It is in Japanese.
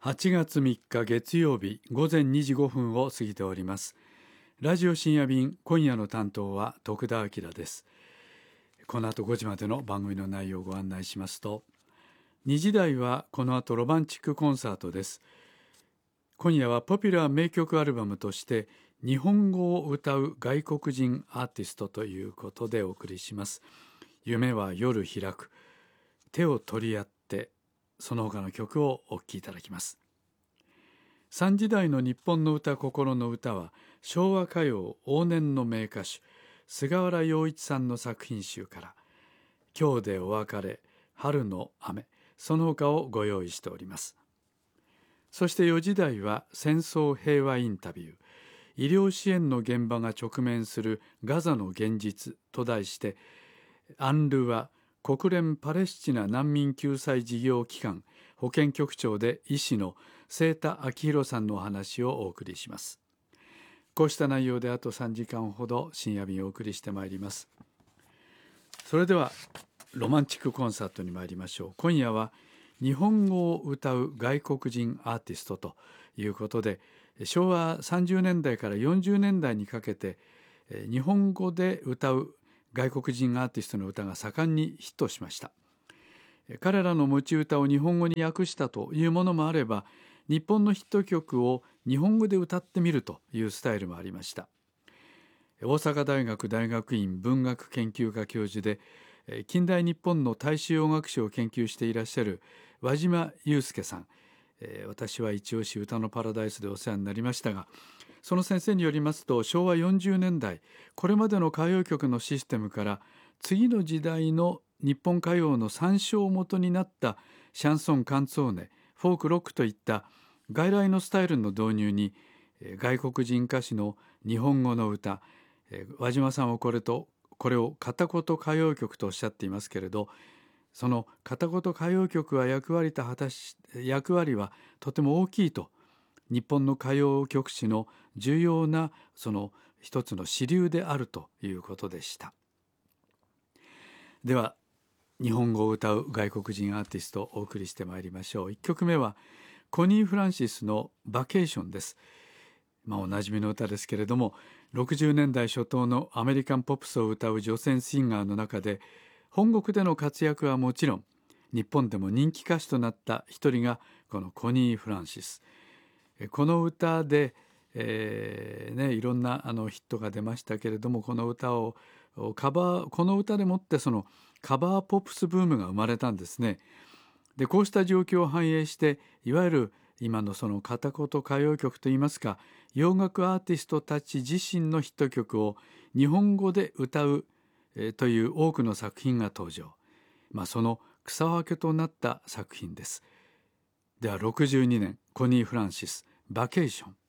8月3日月曜日午前2時5分を過ぎております。ラジオ深夜便、今夜の担当は徳田明です。この後5時までの番組の内容をご案内しますと、2時台はこの後ロマンチックコンサートです。今夜はポピュラー名曲アルバムとして日本語を歌う外国人アーティストということでお送りします。夢は夜開く、手を取り合って、その他の曲をお聴きいただきます。3時台の日本の歌心の歌は昭和歌謡往年の名歌手菅原洋一さんの作品集から今日でお別れ、春の雨、その他をご用意しております。そして4時台は戦争平和インタビュー、医療支援の現場が直面するガザの現実と題して、アンルワ国連パレスチナ難民救済事業機関保健局長で医師の清田明宏さんのお話をお送りします。こうした内容であと3時間ほど深夜便をお送りしてまいります。それではロマンチックコンサートに参りましょう。今夜は日本語を歌う外国人アーティストということで、昭和30年代から40年代にかけて日本語で歌う外国人アーティストの歌が盛んにヒットしました。彼らの持ち歌を日本語に訳したというものもあれば、日本のヒット曲を日本語で歌ってみるというスタイルもありました。大阪大学大学院文学研究科教授で近代日本の大衆洋楽史を研究していらっしゃる和島祐介さん、私は一押し歌のパラダイスでお世話になりましたが、その先生によりますと、昭和40年代これまでの歌謡曲のシステムから次の時代の日本歌謡の参照元になったシャンソンカンツォーネ、フォークロックといった外来のスタイルの導入に外国人歌手の日本語の歌、和島さんはこれを片言歌謡曲とおっしゃっていますけれど、その片言歌謡曲は役割はとても大きいと、日本の歌謡曲史の重要なその一つの支流であるということでした。では日本語を歌う外国人アーティストをお送りしてまいりましょう。1曲目はコニー・フランシスのバケーションです。おなじみの歌ですけれども、60年代初頭のアメリカンポップスを歌う女性シンガーの中で本国での活躍はもちろん、日本でも人気歌手となった一人がこのコニー・フランシス。この歌で、いろんなヒットが出ましたけれども、この歌でもってそのカバーポップスブームが生まれたんですね。で、こうした状況を反映して、いわゆる今のその片言歌謡曲といいますか、洋楽アーティストたち自身のヒット曲を日本語で歌う、という多くの作品が登場。その草分けとなった作品です。では62年コニー・フランシスバケーション。